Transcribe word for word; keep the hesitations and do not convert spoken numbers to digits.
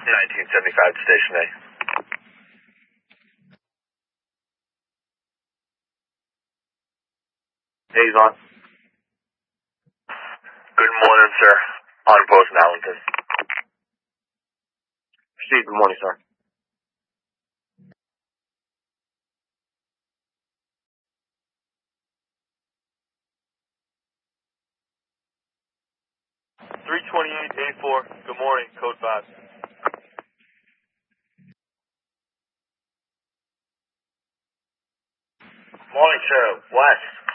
nineteen seventy-five to Station A. Hayes on. Good morning, sir. On post in Allenton. Proceed. Good morning, sir. three twenty-eight A four. Good morning, code five. Morning, sir. West.